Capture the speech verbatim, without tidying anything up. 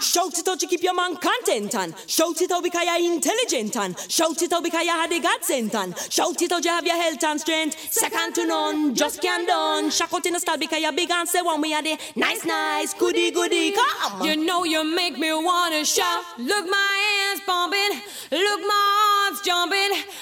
shout it out to keep your man content and shout it out because you're intelligent and shout it out because you had a God sent and shout it out you have your health and strength. Second to none, just can't done. Shock out in the style because you're big and say one we are the nice, nice, goody, goody. Come. You know you make me wanna shout. Look my hands pumping, look my arms jumping.